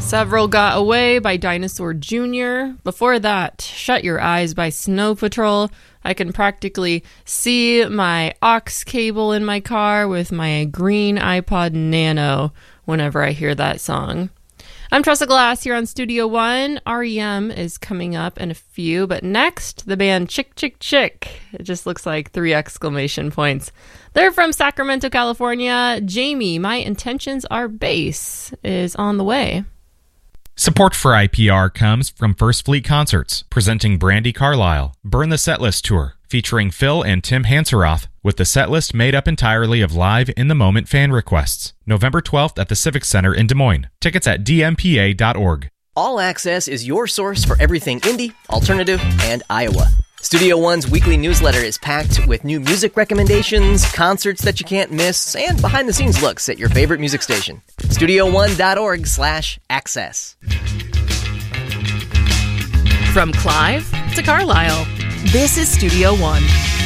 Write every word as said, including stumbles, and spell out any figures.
Several Got Away by Dinosaur Junior Before that, Shut Your Eyes by Snow Patrol. I can practically see my aux cable in my car with my green iPod Nano whenever I hear that song. I'm Tressa Glass here on Studio One. R E M is coming up in a few, but next, the band Chick Chick Chick. It just looks like three exclamation points. They're from Sacramento, California. Jamie, My Intentions Are Bass is on the way. Support for I P R comes from First Fleet Concerts, presenting Brandi Carlile, Burn the Setlist Tour, featuring Phil and Tim Hanseroth, with the setlist made up entirely of live in-the-moment fan requests. November twelfth at the Civic Center in Des Moines. Tickets at d m p a dot org. All Access is your source for everything indie, alternative, and Iowa. Studio One's weekly newsletter is packed with new music recommendations, concerts that you can't miss, and behind-the-scenes looks at your favorite music station. studio one dot org slash access. From Clive to Carlisle, this is Studio One.